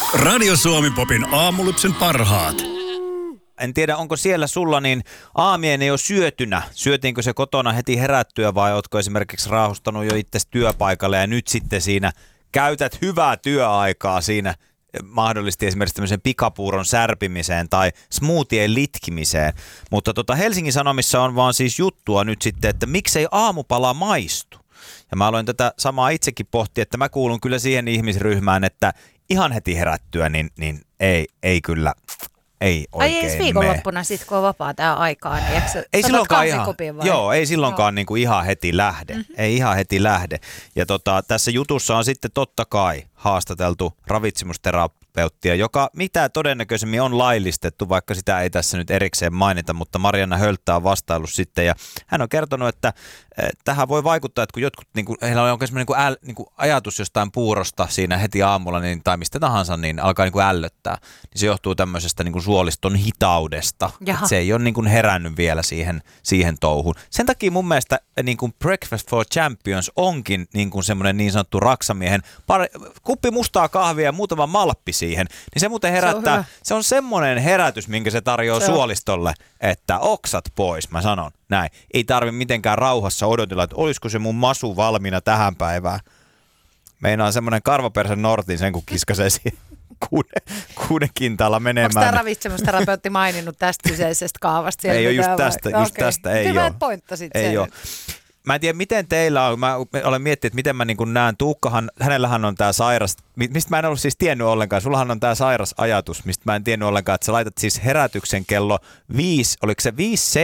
Radio Suomi Popin aamulypsyn parhaat. En tiedä, onko siellä sulla niin aamiainen jo syötynä? Syötiinkö se kotona heti herättyä vai ootko esimerkiksi raahustanut jo itse työpaikalle ja nyt sitten siinä käytät hyvää työaikaa siinä mahdollisesti esimerkiksi tämmöisen pikapuuron särpimiseen tai smoothien litkimiseen. Mutta Helsingin Sanomissa on vaan siis juttua nyt sitten, että miksei aamupala maistu. Ja mä aloin tätä samaa itsekin pohtia, että mä kuulun kyllä siihen ihmisryhmään, että ihan heti herättyä, niin ei kyllä, ei oikein Ai edes viikonloppuna sit, kun on vapaa tää aikaa, niin ei silloinkaan ei silloinkaan niinku ihan heti lähde. Ei ihan heti lähde. Ja tässä jutussa on sitten totta kai haastateltu ravitsemusterapeuttia, joka mitä todennäköisemmin on laillistettu, vaikka sitä ei tässä nyt erikseen mainita, mutta Marianna Hölttä on vastaillut sitten ja hän on kertonut, että tähän voi vaikuttaa, että kun jotkut, heillä on oikein semmoinen ajatus jostain puurosta siinä heti aamulla tai mistä tahansa, niin alkaa ällöttää. Niin se johtuu tämmöisestä suoliston hitaudesta. Se ei ole herännyt vielä siihen touhuun. Sen takia mun mielestä Breakfast for Champions onkin semmoinen niin sanottu raksamiehen kuppi mustaa kahvia ja muutama malppi siihen. Niin se muuten herättää. Se on semmoinen herätys, minkä se tarjoaa suolistolle, että oksat pois, mä sanon. Näin. Ei tarvi mitenkään rauhassa odotella, että olisiko se mun masu valmiina tähän päivään. Meinaan semmoinen karvapersen nortin sen, kun kiskasee siihen kuuden kintaalla menemään. Onko tämä ravitsemusterapeutti maininnut tästä kyseisestä kaavasta? Ei ole just tästä ei ole. Hyvä, että pointtasit sen. Ei ole. Mä en tiedä, miten teillä on. Mä olen miettinyt, että miten mä näen. Tuukkahan, hänellähän on tää sairas, mistä mä en ollut siis tiennyt ollenkaan. Sullahan on tää sairas ajatus, mistä mä en tiennyt ollenkaan, että sä laitat siis herätyksen kello 5, oliko se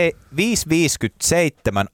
5.57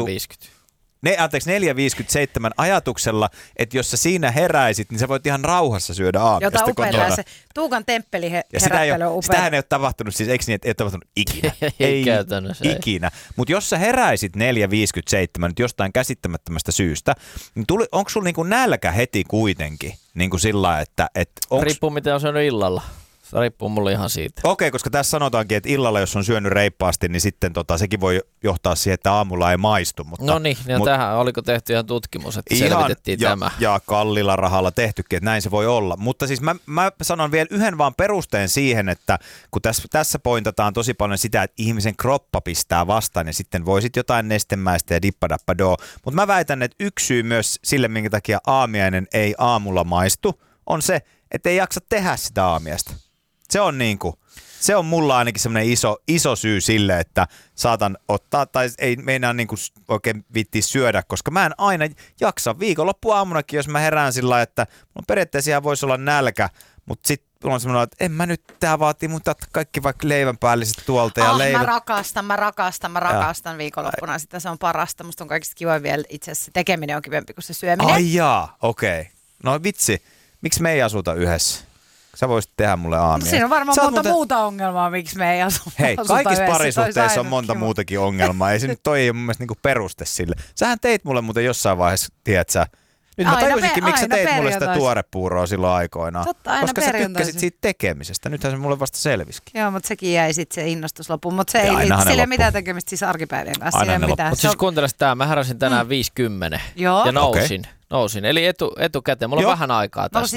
4.57 ajatuksella, että jos sä siinä heräisit, niin sä voit ihan rauhassa syödä aamiaista kotona. Jota upeillaan se Tuukan temppeli herättely on upea. Sitähän ei ole tapahtunut, siis eikö niin, että ei ole tapahtunut ikinä? ei käytännössä. Ikinä. Mutta jos sä heräisit 4.57 nyt jostain käsittämättömästä syystä, niin onko sulla nälkä heti kuitenkin? Sillä että riippuu miten on syönyt illalla. Se riippuu mulle ihan siitä. Okei, koska tässä sanotaankin, että illalla jos on syönyt reippaasti, niin sitten sekin voi johtaa siihen, että aamulla ei maistu. No niin, tähän oliko tehty ihan tutkimus, että selvitettiin tämä. Ja kallilla rahalla tehtykin, että näin se voi olla. Mutta siis mä sanon vielä yhden vaan perusteen siihen, että kun tässä pointataan tosi paljon sitä, että ihmisen kroppa pistää vastaan ja sitten voisit jotain nestemäistä ja dippadappadoo. Mutta mä väitän, että yksi syy myös sille, minkä takia aamiainen ei aamulla maistu, on se, että ei jaksa tehdä sitä aamiaista. Se on mulla ainakin semmoinen iso syy sille, että saatan ottaa tai ei meinaa oikein viittiä syödä, koska mä en aina jaksa viikonloppuaamunakin, jos mä herään sillä lailla, että mun periaatteessa ihan voisi olla nälkä, mutta sitten mulla on semmoinen, että en mä nyt, tää vaatii mun kaikki vaikka leivänpäälliset tuolta ja mä rakastan viikonloppuna sitä, se on parasta. Musta on kaikista kiva vielä itse asiassa tekeminen on kivempi kuin se syöminen. Ai jaa, okei. No vitsi, miksi me ei asuta yhdessä? Sä voisit tehdä mulle aamia. Siinä on varmaan muuta ongelmaa, miksi me ei asuta. Hei, kaikissa parisuhteissa on monta muutakin ongelmaa. Ei se nyt toi ei mun mielestä peruste sille. Sähän teit mulle muuten jossain vaiheessa, tiedätkö? Nyt mä tajusinkin, miksi sä teit mulle sitä tuorepuuroa silloin aikoinaan. Koska sä tykkäsit siitä tekemisestä. Nythän se mulle vasta selvisikin. Joo, mutta sekin jäi sitten se innostus loppuun. Mutta se ei sille mitään tekemistä siis arkipäivien kanssa. Mutta siis kuuntele sitä, mä heräsin tänään 5:10 ja nousin. Eli etukäteen. Mulla on vähän aikaa tässä.